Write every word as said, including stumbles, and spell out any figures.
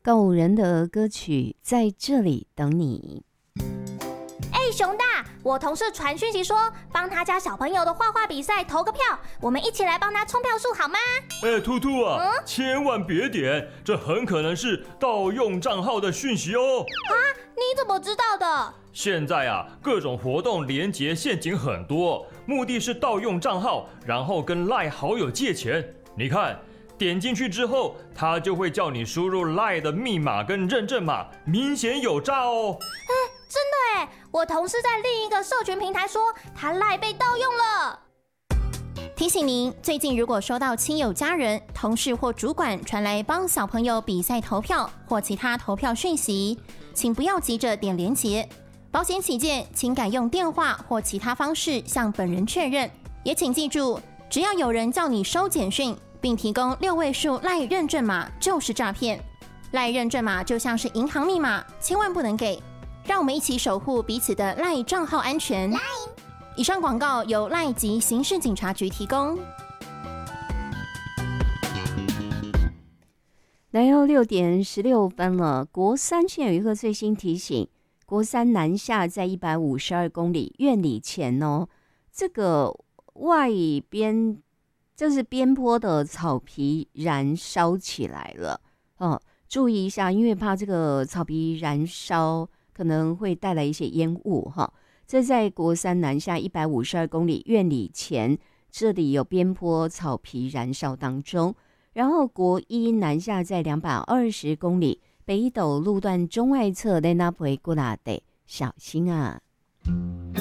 告五人的歌曲在这里等你。 哎，熊大，我同事传讯息说，帮他家小朋友的画画比赛投个票，我们一起来帮他冲票数好吗？ 哎，兔兔啊， 嗯？ 千万别点，这很可能是盗用账号的讯息哦。 啊，你怎么知道的？ 现在啊，各种活动连结陷阱很多，目的是盗用账号，然后跟 LINE 好友借钱。你看，点进去之后，他就会叫你输入 LINE 的密码跟认证码，明显有诈哦。 哎，真的哎，我同事在另一个社群平台说，他 LINE 被盗用了。 提醒您，最近如果收到亲友、家人、同事或主管传来帮小朋友比赛投票或其他投票讯息，请不要急着点连结。保险起见，请改用电话或其他方式向本人确认。也请记住，只要有人叫你收简讯，并提供六位数 LINE 认证码，就是诈骗。LINE 认证码就像是银行密码，千万不能给。让我们一起守护彼此的 LINE 账号安全。以上广告由 LINE 及刑事警察局提供。 来到六点十六分了，国三现在有一个最新提醒，国三南下在一百五十二公里院里前哦，这个外边就是边坡的草皮燃烧起来了哦，注意一下，因为怕这个草皮燃烧可能会带来一些烟雾哈。这在国三南下一百五十二公里院里前，这里有边坡草皮燃烧当中。然后国一南下在两百二十公里，北斗路段中外侧在那不会过来的，小心啊！